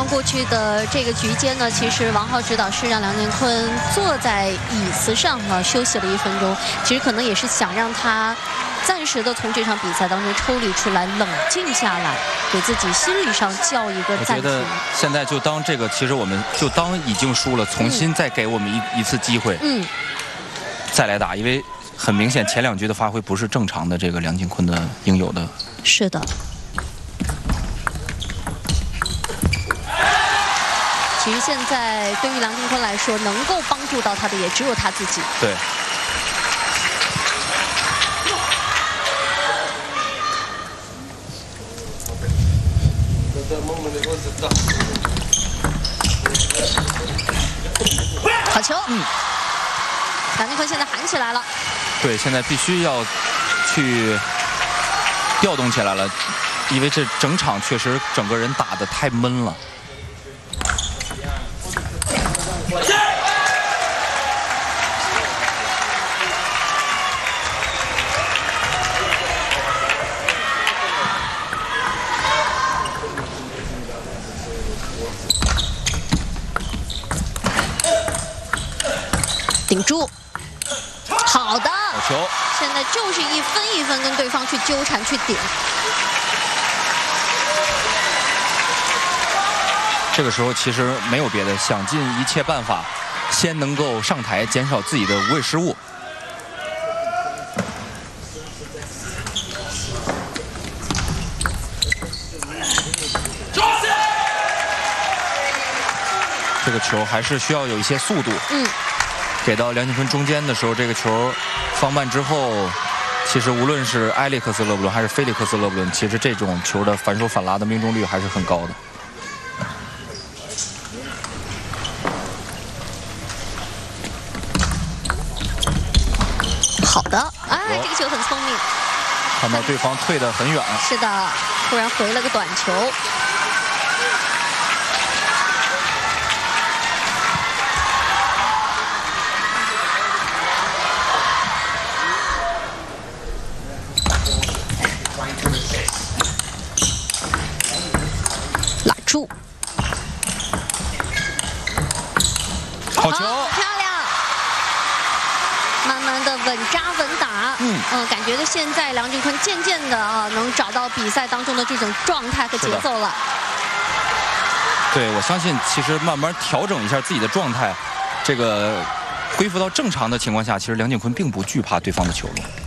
过去的这个局间呢，其实王浩指导是让梁建坤坐在椅子上休息了1分钟，其实可能也是想让他暂时的从这场比赛当中抽离出来，冷静下来，给自己心理上叫一个暂停。 我觉得现在就当这个，其实我们就当已经输了，重新再给我们一次机会，再来打，因为很明显前2局的发挥不是正常的这个梁建坤的应有的。 是的。其实现在对于梁建坤来说，能够帮助到他的也只有他自己。 对。 好球！梁建坤现在喊起来了。 对，现在必须要去调动起来了，因为这整场确实整个人打得太闷了。 顶住，好的， 好球！ 现在就是一分一分跟对方去纠缠去顶。 这个时候其实没有别的，想尽一切办法，先能够上台，减少自己的无谓失误。这个球还是需要有一些速度。给到梁建坤中间的时候，这个球放慢之后，其实无论是埃里克斯·勒布伦还是菲利克斯·勒布伦，其实这种球的反手反拉的命中率还是很高的。 好的，哎，这个球很聪明。 看到对方退得很远。 是的，突然回了个短球。拉住， 好球， 漂亮！慢慢的稳扎稳打，感觉到现在梁建坤渐渐的能找到比赛当中的这种状态和节奏了。 对，我相信其实慢慢调整一下自己的状态，这个恢复到正常的情况下，其实梁建坤并不惧怕对方的球路。